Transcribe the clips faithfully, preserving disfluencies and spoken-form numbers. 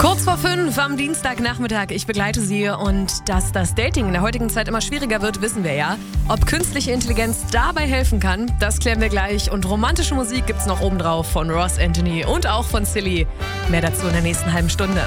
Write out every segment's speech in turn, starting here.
Kurz vor fünf am Dienstagnachmittag. Ich begleite Sie und dass das Dating in der heutigen Zeit immer schwieriger wird, wissen wir ja. Ob künstliche Intelligenz dabei helfen kann, das klären wir gleich. Und romantische Musik gibt's noch obendrauf von Ross Anthony und auch von Silly. Mehr dazu in der nächsten halben Stunde.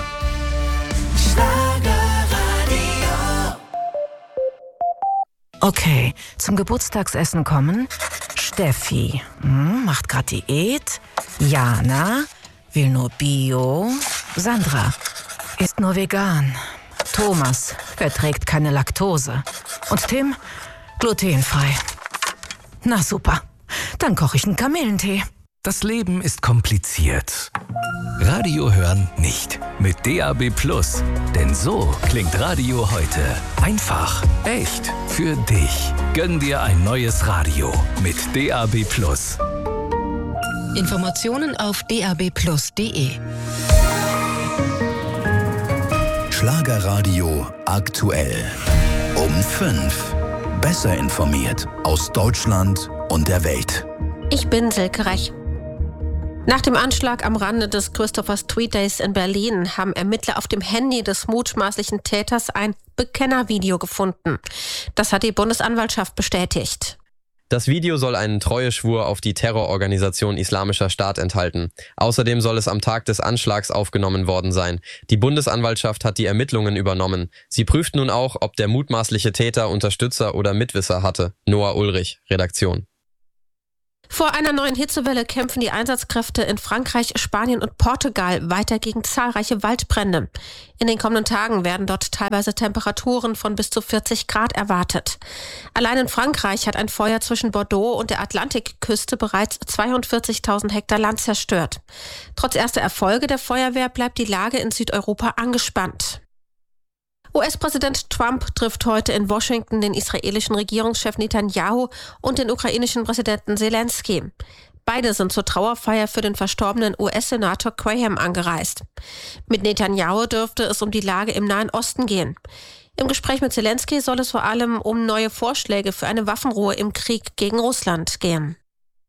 Okay, zum Geburtstagsessen kommen Steffi, hm, macht grad Diät, Jana, will nur Bio, Sandra, isst nur vegan, Thomas, verträgt keine Laktose und Tim, glutenfrei. Na super, dann koche ich einen Kamillentee. Das Leben ist kompliziert. Radio hören nicht. Mit D A B Plus. Denn so klingt Radio heute. Einfach, echt, für dich. Gönn dir ein neues Radio mit D A B Plus. Informationen auf d a b plus punkt d e. Schlagerradio aktuell. Um fünf. Besser informiert aus Deutschland und der Welt. Ich bin Silke Rech. Nach dem Anschlag am Rande des Christopher Street Days in Berlin haben Ermittler auf dem Handy des mutmaßlichen Täters ein Bekennervideo gefunden. Das hat die Bundesanwaltschaft bestätigt. Das Video soll einen Treueschwur auf die Terrororganisation Islamischer Staat enthalten. Außerdem soll es am Tag des Anschlags aufgenommen worden sein. Die Bundesanwaltschaft hat die Ermittlungen übernommen. Sie prüft nun auch, ob der mutmaßliche Täter Unterstützer oder Mitwisser hatte. Noah Ulrich, Redaktion. Vor einer neuen Hitzewelle kämpfen die Einsatzkräfte in Frankreich, Spanien und Portugal weiter gegen zahlreiche Waldbrände. In den kommenden Tagen werden dort teilweise Temperaturen von bis zu vierzig Grad erwartet. Allein in Frankreich hat ein Feuer zwischen Bordeaux und der Atlantikküste bereits zweiundvierzigtausend Hektar Land zerstört. Trotz erster Erfolge der Feuerwehr bleibt die Lage in Südeuropa angespannt. U S-Präsident Trump trifft heute in Washington den israelischen Regierungschef Netanyahu und den ukrainischen Präsidenten Zelensky. Beide sind zur Trauerfeier für den verstorbenen U S-Senator Graham angereist. Mit Netanyahu dürfte es um die Lage im Nahen Osten gehen. Im Gespräch mit Zelensky soll es vor allem um neue Vorschläge für eine Waffenruhe im Krieg gegen Russland gehen.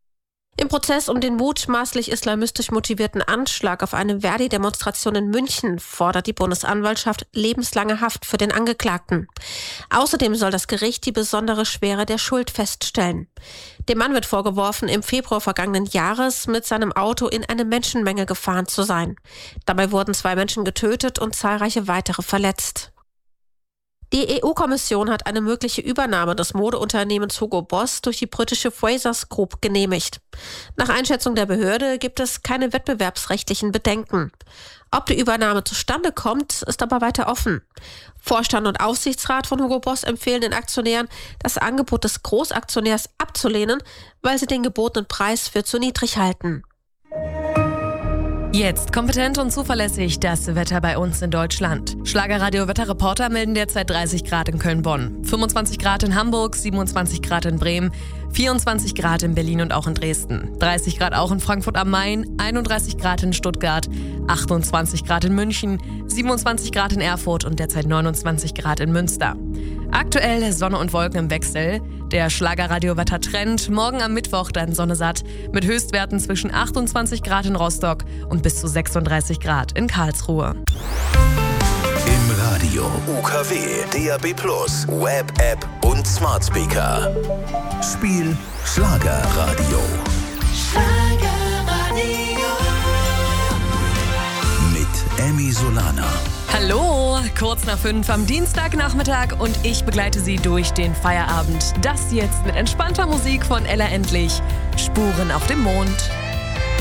Im Prozess um den mutmaßlich islamistisch motivierten Anschlag auf eine Verdi-Demonstration in München fordert die Bundesanwaltschaft lebenslange Haft für den Angeklagten. Außerdem soll das Gericht die besondere Schwere der Schuld feststellen. Dem Mann wird vorgeworfen, im Februar vergangenen Jahres mit seinem Auto in eine Menschenmenge gefahren zu sein. Dabei wurden zwei Menschen getötet und zahlreiche weitere verletzt. Die E U-Kommission hat eine mögliche Übernahme des Modeunternehmens Hugo Boss durch die britische Frasers Group genehmigt. Nach Einschätzung der Behörde gibt es keine wettbewerbsrechtlichen Bedenken. Ob die Übernahme zustande kommt, ist aber weiter offen. Vorstand und Aufsichtsrat von Hugo Boss empfehlen den Aktionären, das Angebot des Großaktionärs abzulehnen, weil sie den gebotenen Preis für zu niedrig halten. Jetzt kompetent und zuverlässig das Wetter bei uns in Deutschland. Schlagerradio-Wetterreporter melden derzeit dreißig Grad in Köln-Bonn, fünfundzwanzig Grad in Hamburg, siebenundzwanzig Grad in Bremen, vierundzwanzig Grad in Berlin und auch in Dresden, dreißig Grad auch in Frankfurt am Main, einunddreißig Grad in Stuttgart, achtundzwanzig Grad in München, siebenundzwanzig Grad in Erfurt und derzeit neunundzwanzig Grad in Münster. Aktuell Sonne und Wolken im Wechsel. Der Schlagerradio-Wettertrend, morgen am Mittwoch dann Sonne satt, mit Höchstwerten zwischen achtundzwanzig Grad in Rostock und bis zu sechsunddreißig Grad in Karlsruhe. Im Radio, U K W, D A B Plus, Web, App und Smart Speaker. Spiel Schlagerradio. Schlagerradio. Mit Emmy Solana. Hallo, kurz nach fünf am Dienstagnachmittag und ich begleite Sie durch den Feierabend. Das jetzt mit entspannter Musik von Ella Endlich. Spuren auf dem Mond.